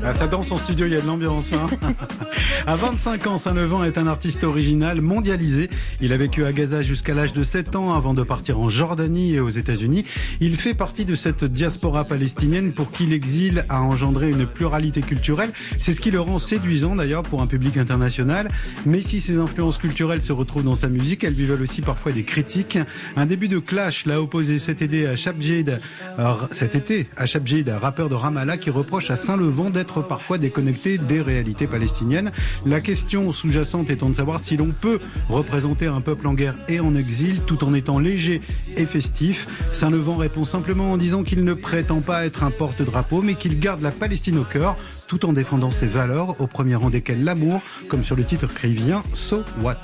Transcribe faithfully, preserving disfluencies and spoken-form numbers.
Ah, ça danse en studio, il y a de l'ambiance. Hein. À vingt-cinq ans, Saint-Levant est un artiste original, mondialisé. Il a vécu à Gaza jusqu'à l'âge de sept ans avant de partir en Jordanie et aux États-Unis. Il fait partie de cette diaspora palestinienne pour qui l'exil a engendré une pluralité culturelle. C'est ce qui le rend séduisant d'ailleurs pour un public international. Mais si ces influences culturelles se retrouvent dans sa musique, elles lui veulent aussi parfois des critiques. Un début de clash l'a opposé cet été à Shabjid, cet été à Shabjid, rappeur de Ramallah, qui reproche à Saint-Levant d'être parfois déconnecté des réalités palestiniennes. La question sous-jacente étant de savoir si l'on peut représenter un peuple en guerre et en exil tout en étant léger et festif. Saint-Levant répond simplement en disant qu'il ne prétend pas être un porte-drapeau, mais qu'il garde la Palestine au cœur tout en défendant ses valeurs, au premier rang desquelles l'amour, comme sur le titre qui vient So What.